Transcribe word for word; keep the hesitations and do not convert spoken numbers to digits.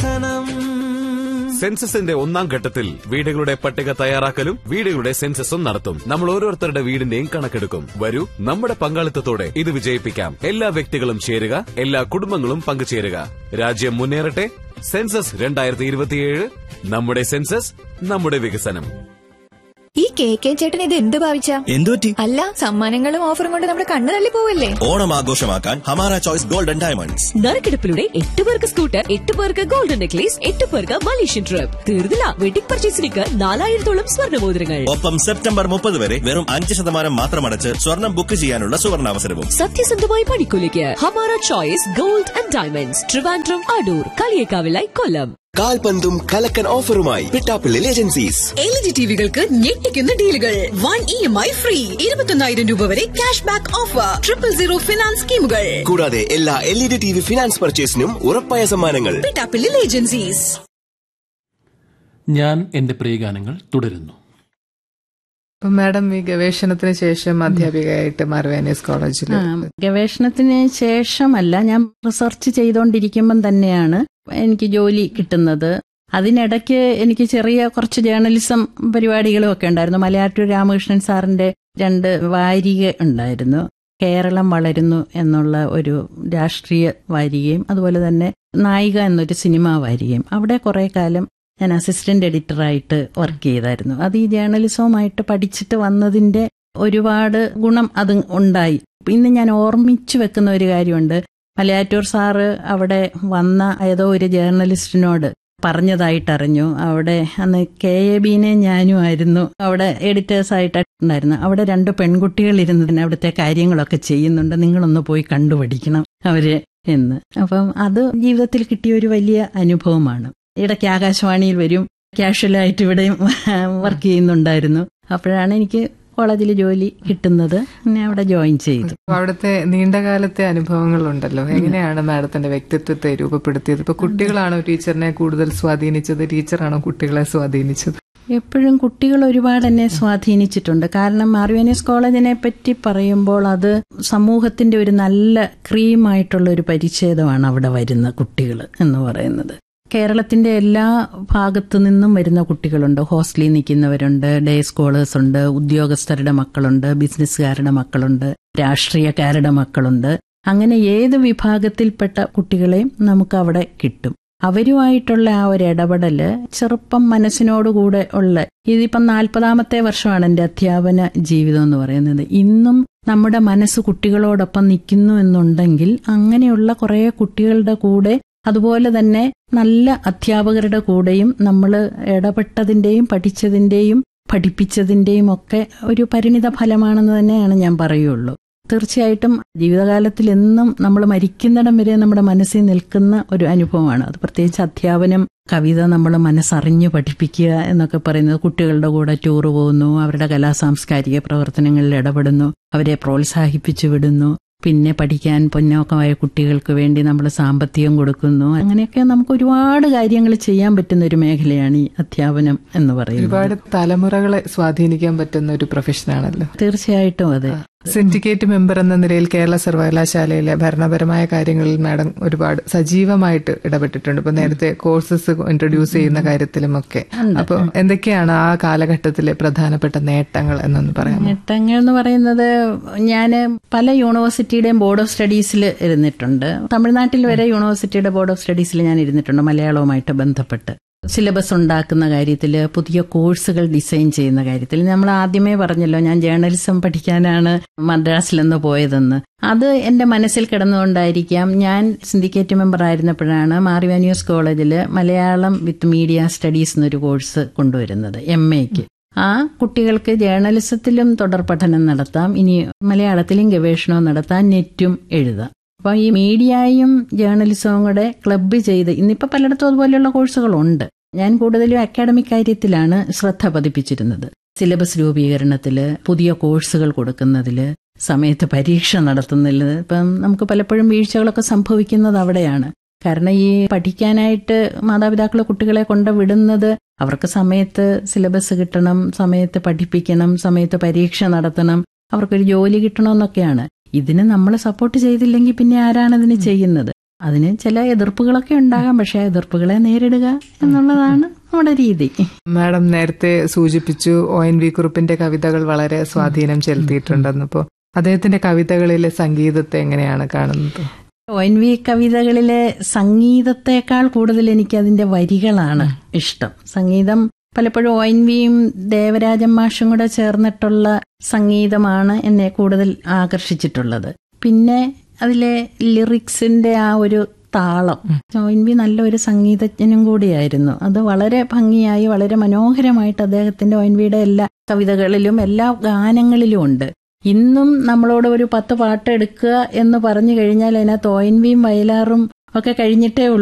വികസനം. സെൻസസിന്റെ ഒന്നാം ഘട്ടത്തിൽ വീടുകളുടെ പട്ടിക തയ്യാറാക്കലും വീടുകളുടെ സെൻസസും നടത്തും. നമ്മൾ ഓരോരുത്തരുടെ വീടിന്റെയും കണക്കെടുക്കും. വരൂ, നമ്മുടെ പങ്കാളിത്തത്തോടെ ഇത് വിജയിപ്പിക്കാം. എല്ലാ വ്യക്തികളും ചേരുക, എല്ലാ കുടുംബങ്ങളും പങ്കുചേരുക. രാജ്യം മുന്നേറട്ടെ. സെൻസസ് രണ്ടായിരത്തി ഇരുപത്തിയേഴ്. നമ്മുടെ സെൻസസ്, നമ്മുടെ വികസനം. ഈ കെ കെ ചേട്ടൻ ഇത് എന്ത് ഭാവിച്ച? എന്തുപറ്റി? അല്ല, സമ്മാനങ്ങളും ഓഫറും കൊണ്ട് നമ്മുടെ കണ്ണ് തള്ളി പോവല്ലേ? ഓണം ആഘോഷമാക്കാൻ ഹമാര ചോയ്സ് ഗോൾഡൻ ഡയമണ്ട്സ്. നറുക്കെടുപ്പിലൂടെ എട്ട് പേർക്ക് സ്കൂട്ടർ, എട്ട് പേർക്ക് ഗോൾഡൻ നെക്ലേസ്, എട്ട് പേർക്ക് മലേഷ്യൻ ട്രിപ്പ്. തീർന്നില്ല, വെഡിംഗ് പർച്ചേസിലേക്ക് നാലായിരത്തോളം സ്വർണ്ണമോതിരങ്ങൾ. ഒപ്പം സെപ്റ്റംബർ മുപ്പത് വരെ വെറും അഞ്ച് ശതമാനം മാത്രമടച്ച് സ്വർണം ബുക്ക് ചെയ്യാനുള്ള സുവർണാവസരവും. സത്യസന്ധമായ പണിക്കൂലിക്ക് Hamara choice gold and diamonds, Trivandrum, Adoor, കളിയേക്കാവിലായി, Kollam. കാൽപന്തും കലക്കൻ ഓഫറുമായി Pittappillil agencies. L E D ടിവികൾക്ക് ഞെട്ടിക്കുന്ന ഡീലുകൾ. One E M I free, ഇരുപത്തൊന്നായിരം രൂപ വരെ cash back offer, triple zero finance സ്കീമുകൾ. കൂടാതെ എല്ലാ L E D T V finance പർച്ചേസിനും ഉറപ്പായ സമ്മാനങ്ങൾ. പിട്ടാപ്പിള്ളിൽ ഏജൻസീസ്. ഞാൻ എന്റെ പ്രിയഗാനങ്ങൾ തുടരുന്നു. മാഡം, ഈ ഗവേഷണത്തിന് ശേഷം അധ്യാപികയായിട്ട് മാർവാനിയസ് കോളേജിൽ? ഗവേഷണത്തിന് ശേഷമല്ല, ഞാൻ റിസർച്ച് ചെയ്തുകൊണ്ടിരിക്കുമ്പം തന്നെയാണ് എനിക്ക് ജോലി കിട്ടുന്നത്. അതിനിടയ്ക്ക് എനിക്ക് ചെറിയ കുറച്ച് ജേർണലിസം പരിപാടികളും ഒക്കെ ഉണ്ടായിരുന്നു. മലയാറ്റൂർ രാമകൃഷ്ണൻ സാറിന്റെ രണ്ട് വാരിക ഉണ്ടായിരുന്നു. കേരളം വളരുന്നു എന്നുള്ള ഒരു രാഷ്ട്രീയ വാരികയും അതുപോലെ തന്നെ നായിക എന്നൊരു സിനിമാ വാരികയും. അവിടെ കുറെ കാലം ഞാൻ അസിസ്റ്റന്റ് എഡിറ്ററായിട്ട് വർക്ക് ചെയ്തായിരുന്നു. അത് ഈ ജേർണലിസവുമായിട്ട് പഠിച്ചിട്ട് വന്നതിന്റെ ഒരുപാട് ഗുണം അത് ഉണ്ടായി. ഇന്ന് ഞാൻ ഓർമ്മിച്ചു വെക്കുന്ന ഒരു കാര്യമുണ്ട്. മലയാറ്റൂർ സാറ് അവിടെ വന്ന ഏതോ ഒരു ജേർണലിസ്റ്റിനോട് പറഞ്ഞതായിട്ടറിഞ്ഞു. അവിടെ അന്ന് കെ എ ബീനെ ഞാനുമായിരുന്നു അവിടെ എഡിറ്റേഴ്സായിട്ടുണ്ടായിരുന്നു. അവിടെ രണ്ട് പെൺകുട്ടികൾ ഇരുന്നതിന് അവിടുത്തെ കാര്യങ്ങളൊക്കെ ചെയ്യുന്നുണ്ട്, നിങ്ങളൊന്ന് പോയി കണ്ടുപഠിക്കണം അവര് എന്ന്. അപ്പം അത് ജീവിതത്തിൽ കിട്ടിയ ഒരു വലിയ അനുഭവമാണ്. ഇടയ്ക്ക് ആകാശവാണിയിൽ വരും, കാഷ്വലായിട്ട് ഇവിടെയും വർക്ക് ചെയ്യുന്നുണ്ടായിരുന്നു. അപ്പോഴാണ് എനിക്ക് കോളേജിൽ ജോലി കിട്ടുന്നത്. ഞാൻ അവിടെ ജോയിൻ ചെയ്തു. അവിടുത്തെ നീണ്ടകാലത്തെ അനുഭവങ്ങളുണ്ടല്ലോ, എങ്ങനെയാണ് മാഡത്തിന്റെ വ്യക്തിത്വത്തെ രൂപപ്പെടുത്തിയത്? ഇപ്പൊ കുട്ടികളാണോ ടീച്ചറിനെ കൂടുതൽ സ്വാധീനിച്ചത്, ടീച്ചറാണോ കുട്ടികളെ സ്വാധീനിച്ചത്? എപ്പോഴും കുട്ടികൾ ഒരുപാട് എന്നെ സ്വാധീനിച്ചിട്ടുണ്ട്. കാരണം മാർവാനിയസ് കോളേജിനെ പറ്റി പറയുമ്പോൾ അത് സമൂഹത്തിന്റെ ഒരു നല്ല ക്രീമായിട്ടുള്ള ഒരു പരിച്ഛേദമാണ് അവിടെ വരുന്ന കുട്ടികൾ എന്ന് പറയുന്നത്. കേരളത്തിന്റെ എല്ലാ ഭാഗത്തു നിന്നും വരുന്ന കുട്ടികളുണ്ട്. ഹോസ്റ്റലിൽ നിൽക്കുന്നവരുണ്ട്, ഡേ സ്കോളേഴ്സ് ഉണ്ട്, ഉദ്യോഗസ്ഥരുടെ മക്കളുണ്ട്, ബിസിനസ്സുകാരുടെ മക്കളുണ്ട്, രാഷ്ട്രീയക്കാരുടെ മക്കളുണ്ട്. അങ്ങനെ ഏത് വിഭാഗത്തിൽപ്പെട്ട കുട്ടികളെയും നമുക്ക് അവിടെ കിട്ടും. അവരുമായിട്ടുള്ള ആ ഒരു ഇടപെടല് ചെറുപ്പം മനസ്സിനോടുകൂടെ ഉള്ള, ഇതിപ്പം നാൽപ്പതാമത്തെ വർഷമാണ് എൻ്റെ അധ്യാപന ജീവിതം എന്ന് പറയുന്നത്. ഇന്നും നമ്മുടെ മനസ്സ് കുട്ടികളോടൊപ്പം നിൽക്കുന്നു എന്നുണ്ടെങ്കിൽ അങ്ങനെയുള്ള കുറേ കുട്ടികളുടെ കൂടെ, അതുപോലെ തന്നെ നല്ല അധ്യാപകരുടെ കൂടെയും നമ്മൾ ഇടപെട്ടതിന്റെയും പഠിച്ചതിന്റെയും പഠിപ്പിച്ചതിന്റെയും ഒക്കെ ഒരു പരിണിത ഫലമാണെന്ന് തന്നെയാണ് ഞാൻ പറയുള്ളൂ. തീർച്ചയായിട്ടും ജീവിതകാലത്തിൽ എന്നും നമ്മൾ മരിക്കുന്നിടം വരെ നമ്മുടെ മനസ്സിൽ നിൽക്കുന്ന ഒരു അനുഭവമാണ് അത്. പ്രത്യേകിച്ച് അധ്യാപനം, കവിത നമ്മൾ മനസ്സറിഞ്ഞു പഠിപ്പിക്കുക എന്നൊക്കെ പറയുന്നത്. കുട്ടികളുടെ കൂടെ ടൂർ പോകുന്നു, അവരുടെ കലാസാംസ്കാരിക പ്രവർത്തനങ്ങളിൽ ഇടപെടുന്നു, അവരെ പ്രോത്സാഹിപ്പിച്ചു വിടുന്നു. പിന്നെ പഠിക്കാൻ പൊന്നോക്കമായ കുട്ടികൾക്ക് വേണ്ടി നമ്മൾ സാമ്പത്തികം കൊടുക്കുന്നു. അങ്ങനെയൊക്കെ നമുക്ക് ഒരുപാട് കാര്യങ്ങൾ ചെയ്യാൻ പറ്റുന്ന ഒരു മേഖലയാണ് ഈ അധ്യാപനം എന്ന് പറയുന്നത്. ഒരുപാട് തലമുറകളെ സ്വാധീനിക്കാൻ പറ്റുന്ന ഒരു പ്രൊഫഷനാണല്ലോ. തീർച്ചയായിട്ടും അതെ. സിൻഡിക്കേറ്റ് മെമ്പർ എന്ന നിലയിൽ കേരള സർവകലാശാലയിലെ ഭരണപരമായ കാര്യങ്ങളിൽ മാഡം ഒരുപാട് സജീവമായിട്ട് ഇടപെട്ടിട്ടുണ്ട്. ഇപ്പൊ നേരത്തെ കോഴ്സസ് ഇൻട്രൊഡ്യൂസ് ചെയ്യുന്ന കാര്യത്തിലുമൊക്കെ. അപ്പൊ എന്തൊക്കെയാണ് ആ കാലഘട്ടത്തിലെ പ്രധാനപ്പെട്ട നേട്ടങ്ങൾ എന്നൊന്ന് പറയാം? നേട്ടങ്ങൾ എന്ന് പറയുന്നത്, ഞാൻ പല യൂണിവേഴ്സിറ്റിയുടെയും ബോർഡ് ഓഫ് സ്റ്റഡീസിൽ ഇരുന്നിട്ടുണ്ട്. തമിഴ്നാട്ടിൽ വരെ യൂണിവേഴ്സിറ്റിയുടെ ബോർഡ് ഓഫ് സ്റ്റഡീസിൽ ഞാൻ ഇരുന്നിട്ടുണ്ട് മലയാളവുമായിട്ട് ബന്ധപ്പെട്ട്. സിലബസ് ഉണ്ടാക്കുന്ന കാര്യത്തിൽ, പുതിയ കോഴ്സുകൾ ഡിസൈൻ ചെയ്യുന്ന കാര്യത്തിൽ. നമ്മൾ ആദ്യമേ പറഞ്ഞല്ലോ, ഞാൻ ജേർണലിസം പഠിക്കാനാണ് മദ്രാസിലെന്ന് പോയതെന്ന്. അത് എന്റെ മനസ്സിൽ കിടന്നുകൊണ്ടായിരിക്കാം ഞാൻ സിൻഡിക്കേറ്റ് മെമ്പർ ആയിരുന്നപ്പോഴാണ് മാർവാനിയസ് കോളേജിൽ മലയാളം വിത്ത് മീഡിയ സ്റ്റഡീസ് എന്നൊരു കോഴ്സ് കൊണ്ടുവരുന്നത്, എം എക്ക്. ആ കുട്ടികൾക്ക് ജേർണലിസത്തിലും തുടർ പഠനം നടത്താം, ഇനി മലയാളത്തിലും ഗവേഷണവും നടത്താം, നെറ്റും എഴുതാം. അപ്പൊ ഈ മീഡിയയും ജേർണലിസവും കൂടെ ക്ലബ്ബ് ചെയ്ത്, ഇന്നിപ്പോ പലയിടത്തും അതുപോലെയുള്ള കോഴ്സുകളുണ്ട്. ഞാൻ കൂടുതലും അക്കാഡമിക് കാര്യത്തിലാണ് ശ്രദ്ധ പതിപ്പിച്ചിരുന്നത്. സിലബസ് രൂപീകരണത്തില്, പുതിയ കോഴ്സുകൾ കൊടുക്കുന്നതില്, സമയത്ത് പരീക്ഷ നടത്തുന്നതില്. ഇപ്പം നമുക്ക് പലപ്പോഴും വീഴ്ചകളൊക്കെ സംഭവിക്കുന്നത് അവിടെയാണ്. കാരണം ഈ പഠിക്കാനായിട്ട് മാതാപിതാക്കൾ കുട്ടികളെ കൊണ്ട് വിടുന്നത്, അവർക്ക് സമയത്ത് സിലബസ് കിട്ടണം, സമയത്ത് പഠിപ്പിക്കണം, സമയത്ത് പരീക്ഷ നടത്തണം, അവർക്കൊരു ജോലി കിട്ടണമെന്നൊക്കെയാണ്. ഇതിന് നമ്മൾ സപ്പോർട്ട് ചെയ്തില്ലെങ്കിൽ പിന്നെ ആരാണ് ഇതിന് ചെയ്യുന്നത്? അതിന് ചില എതിർപ്പുകളൊക്കെ ഉണ്ടാകാം, പക്ഷെ ആ എതിർപ്പുകളെ നേരിടുക എന്നുള്ളതാണ് നമ്മുടെ രീതി. മാഡം നേരത്തെ സൂചിപ്പിച്ചു ഒ എൻ വി കുറുപ്പിന്റെ കവിതകൾ വളരെ സ്വാധീനം ചെലുത്തിയിട്ടുണ്ടെന്നപ്പോ അദ്ദേഹത്തിന്റെ കവിതകളിലെ സംഗീതത്തെ എങ്ങനെയാണ് കാണുന്നത്? ഒ എൻ വി കവിതകളിലെ സംഗീതത്തെക്കാൾ കൂടുതൽ എനിക്ക് അതിന്റെ വരികളാണ് ഇഷ്ടം. സംഗീതം പലപ്പോഴും ഒ എൻ വിയും ദേവരാജൻ മാഷും കൂടെ ചേർന്നിട്ടുള്ള സംഗീതമാണ് എന്നെ കൂടുതൽ ആകർഷിച്ചിട്ടുള്ളത്. പിന്നെ അതിലെ ലിറിക്സിന്റെ ആ ഒരു താളം. ഒ എൻ വി നല്ലൊരു സംഗീതജ്ഞനും കൂടിയായിരുന്നു. അത് വളരെ ഭംഗിയായി വളരെ മനോഹരമായിട്ട് അദ്ദേഹത്തിന്റെ ഒ എൻ വിയുടെ എല്ലാ കവിതകളിലും എല്ലാ ഗാനങ്ങളിലും ഉണ്ട്. ഇന്നും നമ്മളോട് ഒരു പത്ത് പാട്ട് എടുക്കുക എന്ന് പറഞ്ഞു കഴിഞ്ഞാൽ അതിനകത്ത് ഒ എൻ വിയും വയലാറും ഒക്കെ കഴിഞ്ഞിട്ടേ ഉള്ളൂ